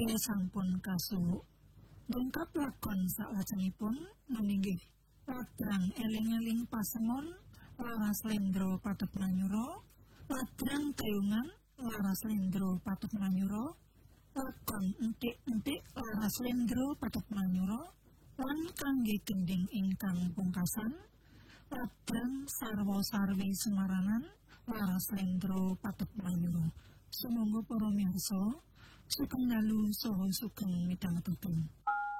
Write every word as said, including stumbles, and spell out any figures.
badhe sampun kasuwuk. Dongkap lakon salajengipun meninggih ladrang eling-eling pasemon laras lendro patek manyura, ladrang tayungan laras lendro patek manyura, lakon entik-entik laras lendro patek manyura, lan kangge gending ingkang pungkasan ladrang sarwa-sarwi semaranan laras lendro patek manyura. Sumangga para mirsa sugeng dalu saha sugeng midhangetaken.